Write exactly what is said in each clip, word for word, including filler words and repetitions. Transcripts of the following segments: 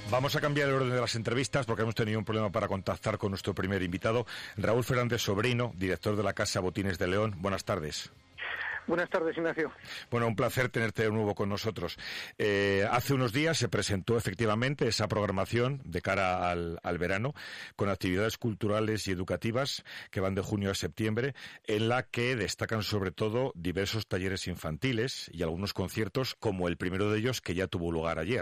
Vamos a cambiar el orden de las entrevistas porque hemos tenido un problema para contactar con nuestro primer invitado, Raúl Fernández Sobrino, director de la Casa Botines de León. Buenas tardes. Buenas tardes, Ignacio. Bueno, un placer tenerte de nuevo con nosotros. Eh, hace unos días se presentó efectivamente esa programación de cara al, al verano, con actividades culturales y educativas que van de junio a septiembre, en la que destacan sobre todo diversos talleres infantiles y algunos conciertos, como el primero de ellos que ya tuvo lugar ayer.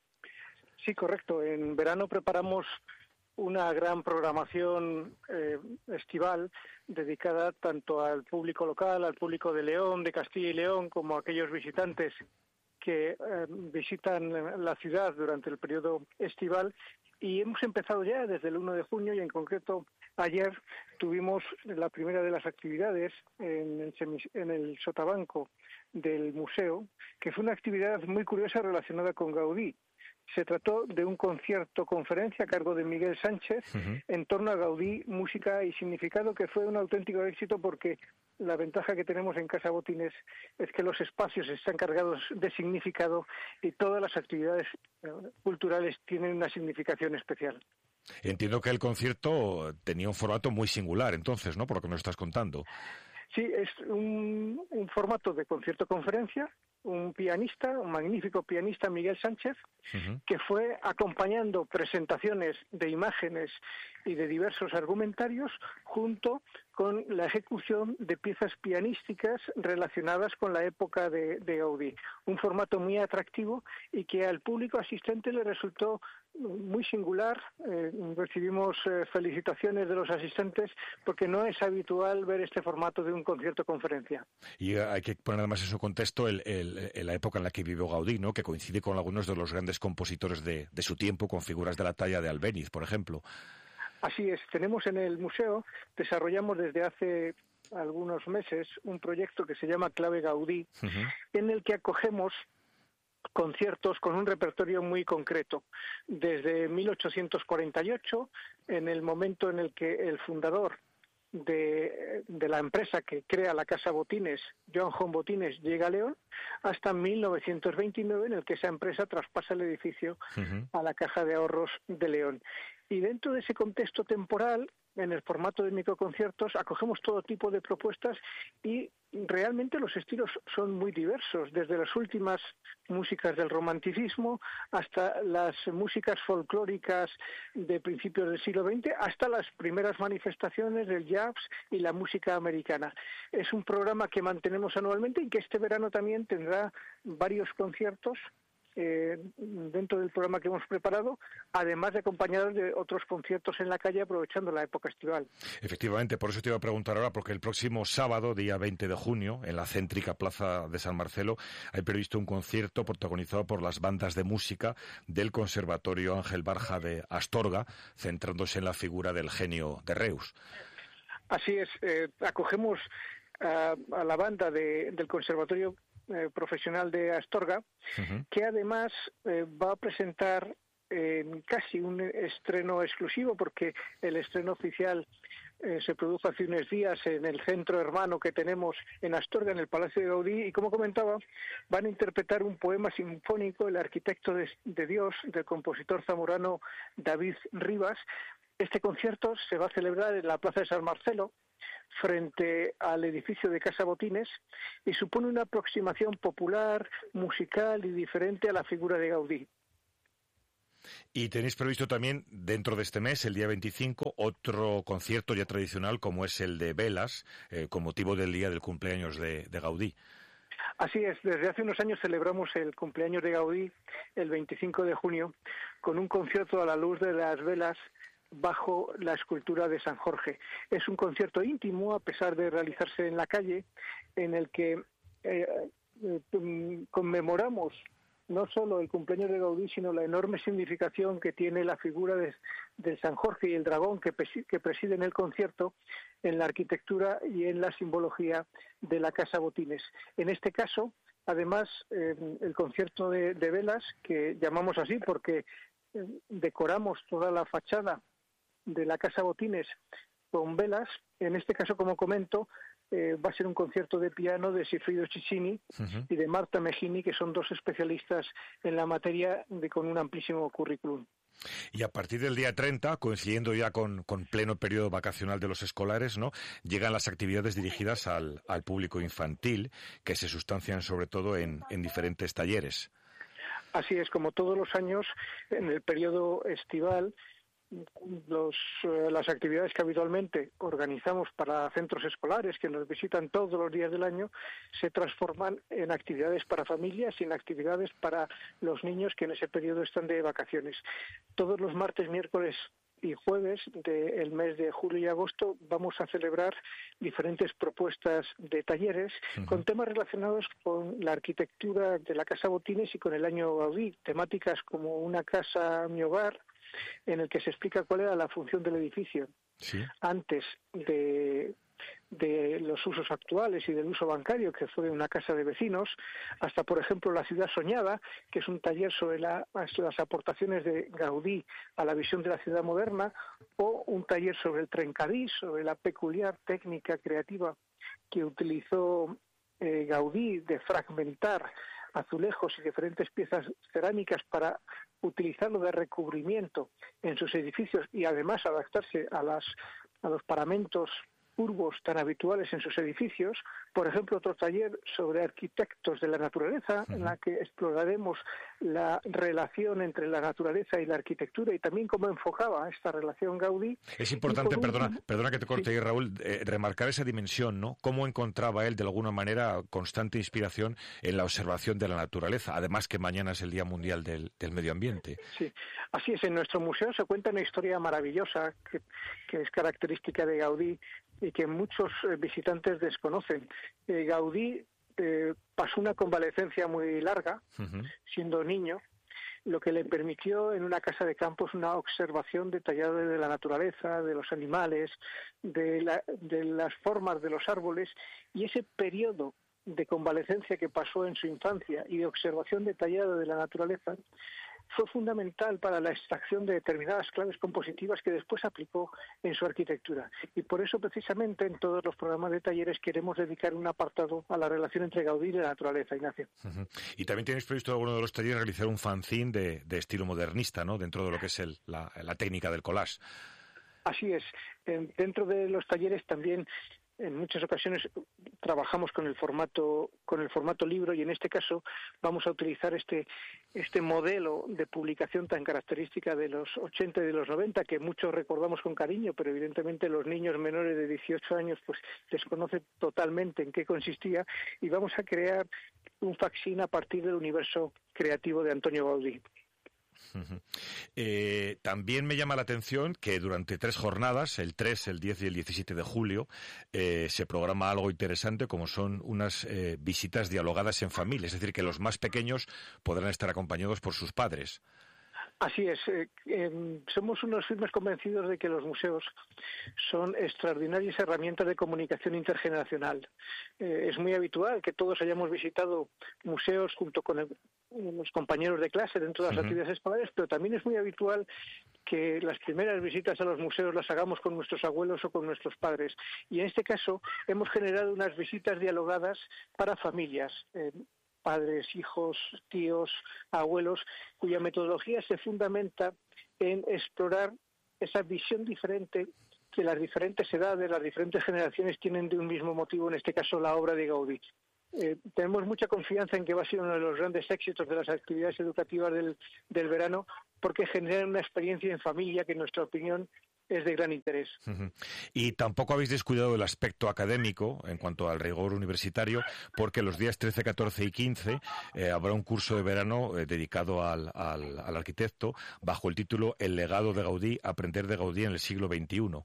Sí, correcto. En verano preparamos una gran programación eh, estival dedicada tanto al público local, al público de León, de Castilla y León, como a aquellos visitantes que eh, visitan la ciudad durante el periodo estival. Y hemos empezado ya desde el uno de junio y en concreto ayer tuvimos la primera de las actividades en el, semis- en el sotabanco del museo, que fue una actividad muy curiosa relacionada con Gaudí. Se trató de un concierto-conferencia a cargo de Miguel Sánchez uh-huh. en torno a Gaudí, música y significado, que fue un auténtico éxito porque la ventaja que tenemos en Casa Botines es que los espacios están cargados de significado y todas las actividades culturales tienen una significación especial. Entiendo que el concierto tenía un formato muy singular entonces, ¿no?, por lo que nos estás contando. Sí, es un, un formato de concierto-conferencia, un pianista, un magnífico pianista, Miguel Sánchez, uh-huh. que fue acompañando presentaciones de imágenes y de diversos argumentarios junto con la ejecución de piezas pianísticas relacionadas con la época de, de Gaudí. Un formato muy atractivo y que al público asistente le resultó muy singular. Eh, recibimos eh, felicitaciones de los asistentes porque no es habitual ver este formato de un concierto-conferencia. Y hay que poner además en su contexto el, el, el, la época en la que vivió Gaudí, ¿no?, que coincide con algunos de los grandes compositores de, de su tiempo, con figuras de la talla de Albéniz, por ejemplo. Así es. Tenemos en el museo, desarrollamos desde hace algunos meses un proyecto que se llama Clave Gaudí, uh-huh. en el que acogemos conciertos con un repertorio muy concreto. Desde mil ochocientos cuarenta y ocho, en el momento en el que el fundador de, de la empresa que crea la Casa Botines, Joan Jon Botines, llega a León, hasta mil novecientos veintinueve, en el que esa empresa traspasa el edificio uh-huh. a la Caja de Ahorros de León. Y dentro de ese contexto temporal, en el formato de microconciertos, acogemos todo tipo de propuestas y realmente los estilos son muy diversos, desde las últimas músicas del romanticismo hasta las músicas folclóricas de principios del siglo veinte, hasta las primeras manifestaciones del jazz y la música americana. Es un programa que mantenemos anualmente y que este verano también tendrá varios conciertos Eh, dentro del programa que hemos preparado, además de acompañados de otros conciertos en la calle aprovechando la época estival. Efectivamente, por eso te iba a preguntar ahora, porque el próximo sábado, día veinte de junio, en la céntrica Plaza de San Marcelo, hay previsto un concierto protagonizado por las bandas de música del Conservatorio Ángel Barja de Astorga, centrándose en la figura del genio de Reus. Así es, eh, acogemos a, a la banda de, del Conservatorio Eh, profesional de Astorga, uh-huh. que además eh, va a presentar eh, casi un estreno exclusivo, porque el estreno oficial eh, se produjo hace unos días en el centro hermano que tenemos en Astorga, en el Palacio de Gaudí, y como comentaba, van a interpretar un poema sinfónico, El arquitecto de, de Dios, del compositor zamorano David Rivas. Este concierto se va a celebrar en la Plaza de San Marcelo, frente al edificio de Casa Botines, y supone una aproximación popular, musical y diferente a la figura de Gaudí. Y tenéis previsto también, dentro de este mes, el día veinticinco, otro concierto ya tradicional, como es el de Velas, eh, con motivo del día del cumpleaños de, de Gaudí. Así es, desde hace unos años celebramos el cumpleaños de Gaudí, el veinticinco de junio, con un concierto a la luz de las velas, bajo la escultura de San Jorge. Es un concierto íntimo, a pesar de realizarse en la calle, en el que eh, eh, conmemoramos no solo el cumpleaños de Gaudí, sino la enorme significación que tiene la figura de, de San Jorge y el dragón que, que presiden el concierto en la arquitectura y en la simbología de la Casa Botines. En este caso, además, eh, el concierto de, de velas, que llamamos así porque eh, decoramos toda la fachada de la Casa Botines con velas, en este caso, como comento, eh, va a ser un concierto de piano de Sigfrido Ciccini uh-huh. y de Marta Megini, que son dos especialistas en la materia de, con un amplísimo currículum. Y a partir del día treinta, coincidiendo ya con, con pleno periodo vacacional de los escolares, ¿no?, llegan las actividades dirigidas al, al público infantil, que se sustancian sobre todo en, en diferentes talleres. Así es, como todos los años, en el periodo estival, Los, eh, las actividades que habitualmente organizamos para centros escolares que nos visitan todos los días del año se transforman en actividades para familias y en actividades para los niños que en ese periodo están de vacaciones. Todos los martes, miércoles y jueves del mes de julio y agosto vamos a celebrar diferentes propuestas de talleres uh-huh. con temas relacionados con la arquitectura de la Casa Botines y con el año Gaudí, temáticas como Una casa, mi hogar, en el que se explica cuál era la función del edificio sí. antes de, de los usos actuales y del uso bancario, que fue una casa de vecinos, hasta, por ejemplo, La ciudad soñada, que es un taller sobre la, las aportaciones de Gaudí a la visión de la ciudad moderna, o un taller sobre el trencadís, sobre la peculiar técnica creativa que utilizó eh, Gaudí de fragmentar azulejos y diferentes piezas cerámicas para utilizarlo de recubrimiento en sus edificios y además adaptarse a las a los paramentos curvos tan habituales en sus edificios. Por ejemplo, otro taller sobre arquitectos de la naturaleza, uh-huh. en la que exploraremos la relación entre la naturaleza y la arquitectura y también cómo enfocaba esta relación Gaudí. Es importante, perdona, último, perdona que te corte, sí. Raúl, eh, remarcar esa dimensión, ¿no? Cómo encontraba él, de alguna manera, constante inspiración en la observación de la naturaleza, además que mañana es el Día Mundial del, del Medio Ambiente. Sí, así es. En nuestro museo se cuenta una historia maravillosa que, que es característica de Gaudí y que muchos eh, visitantes desconocen. Eh, Gaudí eh, pasó una convalecencia muy larga, uh-huh. siendo niño, lo que le permitió en una casa de campo una observación detallada de la naturaleza, de los animales, de, la, de las formas de los árboles, y ese periodo de convalecencia que pasó en su infancia y de observación detallada de la naturaleza fue fundamental para la extracción de determinadas claves compositivas que después aplicó en su arquitectura. Y por eso, precisamente, en todos los programas de talleres queremos dedicar un apartado a la relación entre Gaudí y la naturaleza, Ignacio. Uh-huh. Y también tenéis previsto en alguno de los talleres realizar un fanzine de, de estilo modernista, ¿no?, dentro de lo que es el, la, la técnica del collage. Así es. Dentro de los talleres también en muchas ocasiones trabajamos con el formato con el formato libro y en este caso vamos a utilizar este este modelo de publicación tan característica de los ochenta y de los noventa que muchos recordamos con cariño, pero evidentemente los niños menores de dieciocho años pues desconocen totalmente en qué consistía, y vamos a crear un fanzine a partir del universo creativo de Antonio Gaudí. Uh-huh. Eh, también me llama la atención que durante tres jornadas, el tres, el diez y el diecisiete de julio, eh, se programa algo interesante como son unas eh, visitas dialogadas en familia, es decir, que los más pequeños podrán estar acompañados por sus padres. Así es. Eh, eh, somos unos firmes convencidos de que los museos son extraordinarias herramientas de comunicación intergeneracional. Eh, es muy habitual que todos hayamos visitado museos junto con el, los compañeros de clase dentro de las uh-huh. actividades escolares, pero también es muy habitual que las primeras visitas a los museos las hagamos con nuestros abuelos o con nuestros padres. Y en este caso hemos generado unas visitas dialogadas para familias. Eh, padres, hijos, tíos, abuelos, cuya metodología se fundamenta en explorar esa visión diferente que las diferentes edades, las diferentes generaciones tienen de un mismo motivo, en este caso la obra de Gaudí. Eh, tenemos mucha confianza en que va a ser uno de los grandes éxitos de las actividades educativas del, del verano, porque generan una experiencia en familia que en nuestra opinión es de gran interés. Uh-huh. Y tampoco habéis descuidado el aspecto académico en cuanto al rigor universitario, porque los días trece, catorce y quince eh, habrá un curso de verano eh, dedicado al, al, al arquitecto bajo el título El legado de Gaudí, aprender de Gaudí en el siglo veintiuno.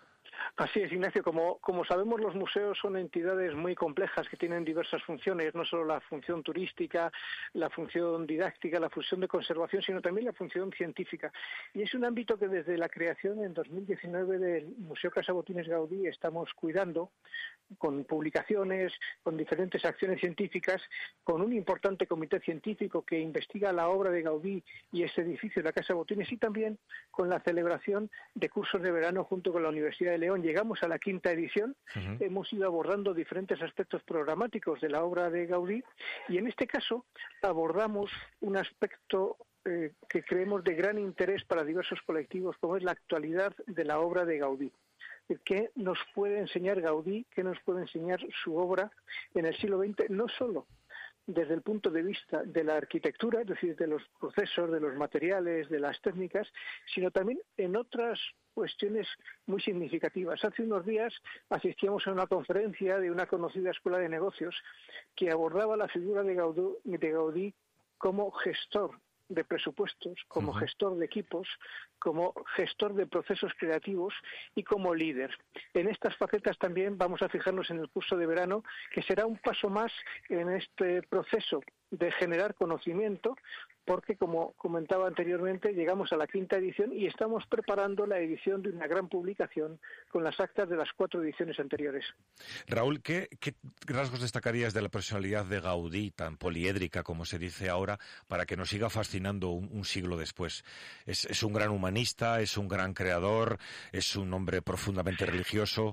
Así es, Ignacio. Como, como sabemos, los museos son entidades muy complejas que tienen diversas funciones, no solo la función turística, la función didáctica, la función de conservación, sino también la función científica. Y es un ámbito que desde la creación en dos mil diecinueve del Museo Casa Botines Gaudí estamos cuidando, con publicaciones, con diferentes acciones científicas, con un importante comité científico que investiga la obra de Gaudí y este edificio de la Casa Botines, y también con la celebración de cursos de verano junto con la Universidad de León. llegamos a la quinta edición. Uh-huh. Hemos ido abordando diferentes aspectos programáticos de la obra de Gaudí y en este caso abordamos un aspecto eh, que creemos de gran interés para diversos colectivos, como es la actualidad de la obra de Gaudí. ¿Qué nos puede enseñar Gaudí? ¿Qué nos puede enseñar su obra en el siglo veinte? No solo desde el punto de vista de la arquitectura, es decir, de los procesos, de los materiales, de las técnicas, sino también en otras cuestiones muy significativas. Hace unos días asistíamos a una conferencia de una conocida escuela de negocios que abordaba la figura de Gaudí, de Gaudí como gestor de presupuestos, como uh-huh. gestor de equipos, como gestor de procesos creativos y como líder. En estas facetas también vamos a fijarnos en el curso de verano, que será un paso más en este proceso de generar conocimiento, porque, como comentaba anteriormente, llegamos a la quinta edición y estamos preparando la edición de una gran publicación con las actas de las cuatro ediciones anteriores. Raúl, ¿qué, qué rasgos destacarías de la personalidad de Gaudí, tan poliédrica como se dice ahora, para que nos siga fascinando un, un siglo después? ¿Es, es un gran humanista, es un gran creador, es un hombre profundamente religioso?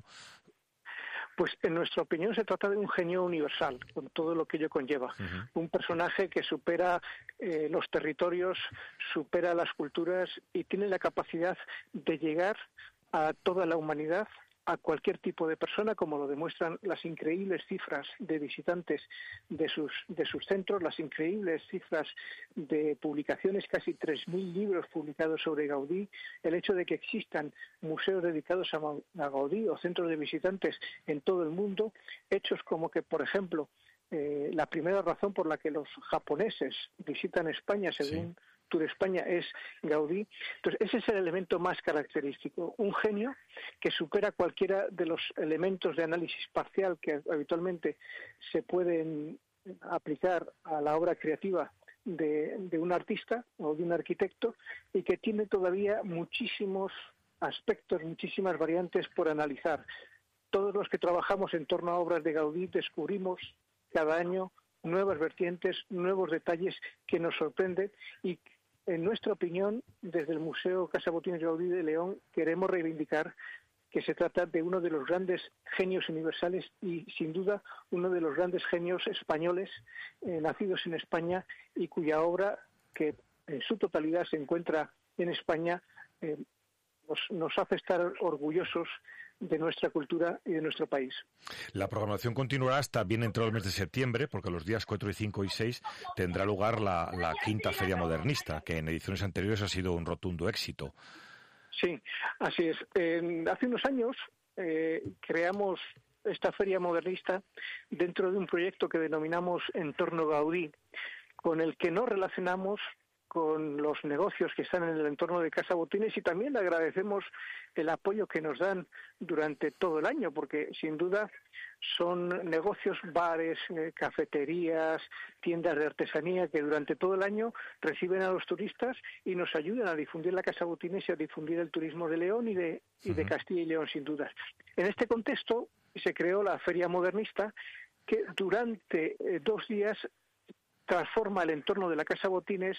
Pues en nuestra opinión se trata de un genio universal, con todo lo que ello conlleva. Uh-huh. Un personaje que supera eh, los territorios, supera las culturas y tiene la capacidad de llegar a toda la humanidad, a cualquier tipo de persona, como lo demuestran las increíbles cifras de visitantes de sus de sus centros, las increíbles cifras de publicaciones, casi tres mil libros publicados sobre Gaudí, el hecho de que existan museos dedicados a, a Gaudí o centros de visitantes en todo el mundo, hechos como que, por ejemplo, eh, la primera razón por la que los japoneses visitan España, según sí. Tour España, es Gaudí. Entonces, ese es el elemento más característico. Un genio que supera cualquiera de los elementos de análisis parcial que habitualmente se pueden aplicar a la obra creativa de, de un artista o de un arquitecto y que tiene todavía muchísimos aspectos, muchísimas variantes por analizar. Todos los que trabajamos en torno a obras de Gaudí descubrimos cada año nuevas vertientes, nuevos detalles que nos sorprenden y, en nuestra opinión, desde el Museo Casa Botines Gaudí de León queremos reivindicar que se trata de uno de los grandes genios universales y, sin duda, uno de los grandes genios españoles eh, nacidos en España y cuya obra, que en su totalidad se encuentra en España, eh, nos, nos hace estar orgullosos de nuestra cultura y de nuestro país. La programación continuará hasta bien entrado el mes de septiembre, porque los días cuatro, cinco y seis tendrá lugar la, la quinta Feria Modernista, que en ediciones anteriores ha sido un rotundo éxito. Sí, así es. Eh, hace unos años eh, creamos esta Feria Modernista dentro de un proyecto que denominamos Entorno Gaudí, con el que nos relacionamos con los negocios que están en el entorno de Casa Botines y también le agradecemos el apoyo que nos dan durante todo el año, porque sin duda son negocios, bares, eh, cafeterías, tiendas de artesanía que durante todo el año reciben a los turistas y nos ayudan a difundir la Casa Botines y a difundir el turismo de León y de, y de Castilla y León, sin dudas. En este contexto se creó la Feria Modernista, que durante eh, dos días transforma el entorno de la Casa Botines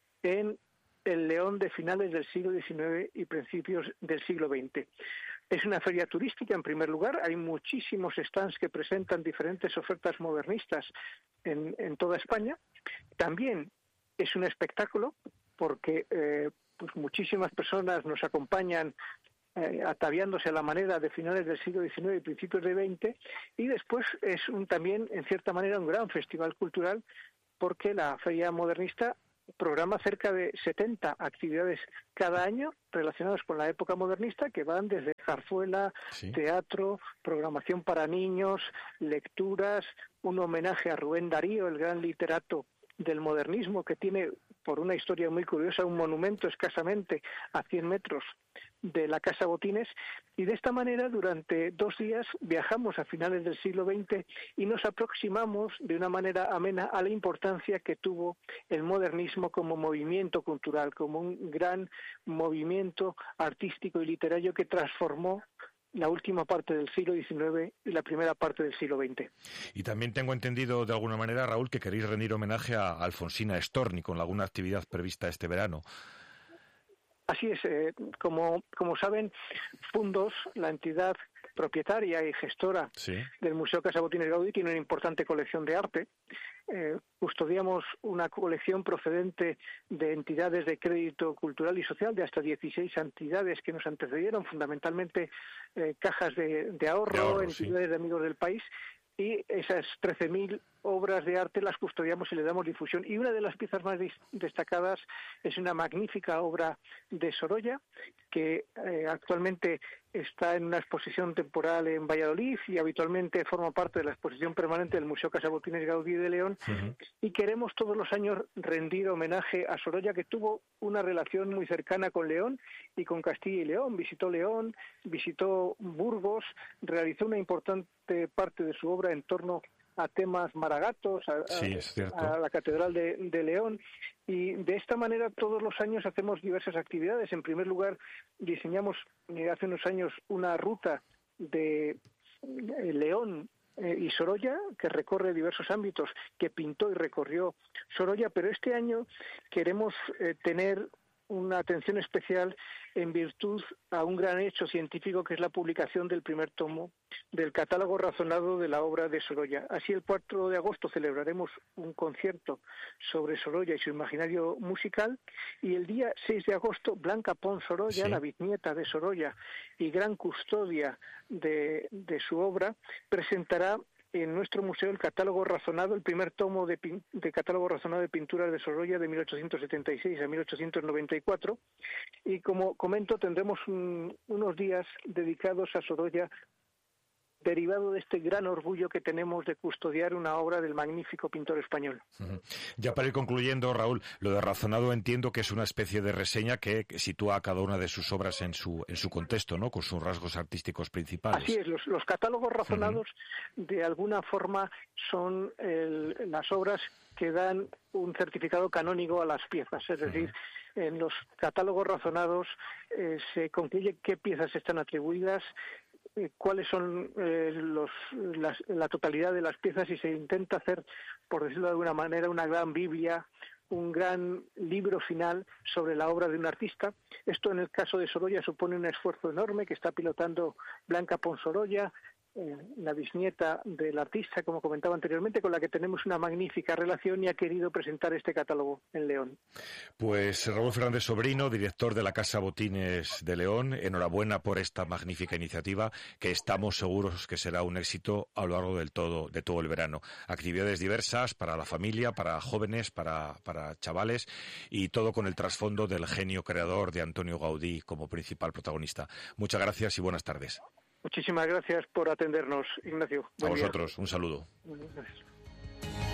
en el León de finales del siglo diecinueve y principios del siglo veinte. Es una feria turística, en primer lugar. Hay muchísimos stands que presentan diferentes ofertas modernistas en, en toda España. También es un espectáculo porque eh, pues muchísimas personas nos acompañan eh, ataviándose a la manera de finales del siglo diecinueve y principios del veinte. Y después es un, también, en cierta manera, un gran festival cultural, porque la Feria Modernista programa cerca de setenta actividades cada año relacionadas con la época modernista, que van desde zarzuela, sí. teatro, programación para niños, lecturas, un homenaje a Rubén Darío, el gran literato del modernismo, que tiene, por una historia muy curiosa, un monumento escasamente a cien metros de la Casa Botines, y de esta manera durante dos días viajamos a finales del siglo veinte y nos aproximamos de una manera amena a la importancia que tuvo el modernismo como movimiento cultural, como un gran movimiento artístico y literario que transformó la última parte del siglo diecinueve y la primera parte del siglo veinte. Y también tengo entendido de alguna manera, Raúl, que queréis rendir homenaje a Alfonsina Storni con alguna actividad prevista este verano. Así es, eh, como, como saben, Fundos, la entidad propietaria y gestora sí. del Museo Casa Botines Gaudí, tiene una importante colección de arte. Eh, custodiamos una colección procedente de entidades de crédito cultural y social, de hasta dieciséis entidades que nos antecedieron, fundamentalmente eh, cajas de, de ahorro, de ahorro entidades sí. de amigos del país, y esas trece mil obras de arte las custodiamos y le damos difusión. Y una de las piezas más destacadas es una magnífica obra de Sorolla, que eh, actualmente está en una exposición temporal en Valladolid y habitualmente forma parte de la exposición permanente del Museo Casa Botines Gaudí de León. Uh-huh. Y queremos todos los años rendir homenaje a Sorolla, que tuvo una relación muy cercana con León y con Castilla y León. Visitó León, visitó Burgos, realizó una importante parte de su obra en torno a temas maragatos, a, sí, a, a la Catedral de, de León, y de esta manera todos los años hacemos diversas actividades. En primer lugar, diseñamos eh, hace unos años una ruta de eh, León eh, y Sorolla, que recorre diversos ámbitos, que pintó y recorrió Sorolla, pero este año queremos eh, tener una atención especial en virtud a un gran hecho científico, que es la publicación del primer tomo del catálogo razonado de la obra de Sorolla. Así, el cuatro de agosto celebraremos un concierto sobre Sorolla y su imaginario musical, y el día seis de agosto Blanca Pons Sorolla, sí. la bisnieta de Sorolla y gran custodia de, de su obra, presentará en nuestro museo el catálogo razonado, el primer tomo de, de catálogo razonado de pinturas de Sorolla de mil ochocientos setenta y seis a mil ochocientos noventa y cuatro, y como comento, tendremos un, unos días dedicados a Sorolla, derivado de este gran orgullo que tenemos de custodiar una obra del magnífico pintor español. Uh-huh. Ya para ir concluyendo, Raúl, lo de razonado entiendo que es una especie de reseña que sitúa a cada una de sus obras en su en su contexto, ¿no? Con sus rasgos artísticos principales. Así es, los, los catálogos razonados uh-huh. de alguna forma son el, las obras que dan un certificado canónico a las piezas, es decir, uh-huh. en los catálogos razonados eh, se concluye qué piezas están atribuidas, cuáles son eh, los, las, la totalidad de las piezas, y se intenta hacer, por decirlo de alguna manera, una gran Biblia, un gran libro final sobre la obra de un artista. Esto, en el caso de Sorolla, supone un esfuerzo enorme que está pilotando Blanca Pons Sorolla, eh, la bisnieta del artista, como comentaba anteriormente, con la que tenemos una magnífica relación, y ha querido presentar este catálogo en León. Pues Raúl Fernández Sobrino, director de la Casa Botines de León, enhorabuena por esta magnífica iniciativa, que estamos seguros que será un éxito a lo largo del todo, de todo el verano. Actividades diversas para la familia, para jóvenes, para, para chavales, y todo con el trasfondo del genio creador de Antonio Gaudí como principal protagonista. Muchas gracias y buenas tardes. Muchísimas gracias por atendernos, Ignacio. Buen a vosotros, día. Un saludo. Gracias.